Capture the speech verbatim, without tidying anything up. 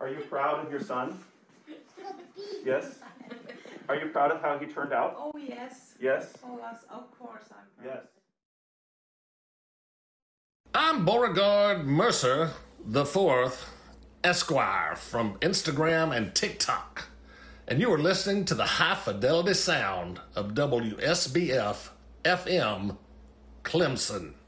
Are you proud of your son? Yes? Are you proud of how he turned out? Oh, yes. Yes? Oh, yes, of course I'm proud. Yes. I'm Beauregard Mercer the Fourth, Esquire, from Instagram and TikTok. And you are listening to the high-fidelity sound of W S B F F M Clemson.